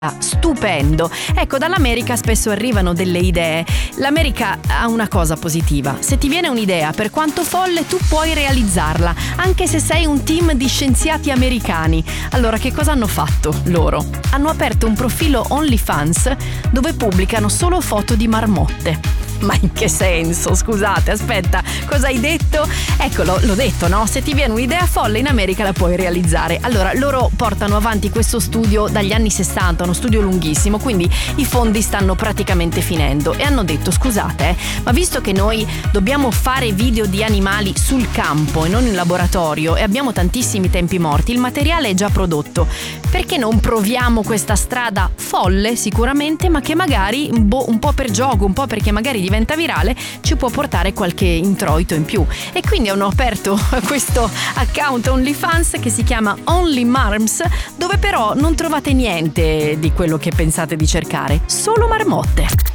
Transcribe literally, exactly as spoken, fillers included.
Stupendo. Ecco, dall'America spesso arrivano delle idee. L'America ha una cosa positiva: se ti viene un'idea, per quanto folle, tu puoi realizzarla, anche se sei un team di scienziati americani. Allora, che cosa hanno fatto loro? Hanno aperto un profilo OnlyFans dove pubblicano solo foto di marmotte. Ma in che senso? Scusate, aspetta, cosa hai detto? Ecco, l'ho, l'ho detto, no? Se ti viene un'idea folle, in America la puoi realizzare. Allora, loro portano avanti questo studio dagli anni sessanta, uno studio lunghissimo, quindi i fondi stanno praticamente finendo e hanno detto: scusate, eh, ma visto che noi dobbiamo fare video di animali sul campo e non in laboratorio e abbiamo tantissimi tempi morti, il materiale è già prodotto, perché non proviamo questa strada folle sicuramente, ma che magari boh, un po' per gioco, un po' perché magari diventa virale, ci può portare qualche introito in più. E quindi hanno aperto questo account OnlyFans che si chiama Only Marms, dove però non trovate niente di quello che pensate di cercare, solo marmotte.